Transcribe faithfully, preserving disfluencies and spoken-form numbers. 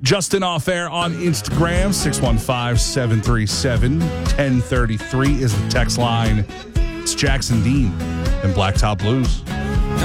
Justin Off Air on Instagram, six one five, seven three seven, one oh three three is the text line. It's Jackson Dean and Blacktop Blues.